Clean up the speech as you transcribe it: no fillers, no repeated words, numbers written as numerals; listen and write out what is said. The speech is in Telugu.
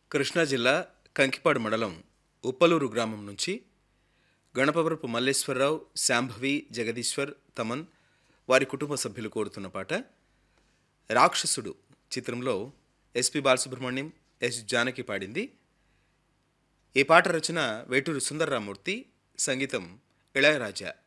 కృష్ణా జిల్లా కంకిపాడు మండలం ఉప్పలూరు గ్రామం నుంచి గణపవరపు మల్లేశ్వరరావు, శాంభవి, జగదీశ్వర్, తమన్ వారి కుటుంబ సభ్యులు కోరుతున్న పాట రాక్షసుడు చిత్రంలో ఎస్పి బాలసుబ్రహ్మణ్యం, ఎస్ జానకి పాడింది. ఈ పాట రచన వేటూరి సుందర్రామూర్తి, సంగీతం ఇళయరాజా.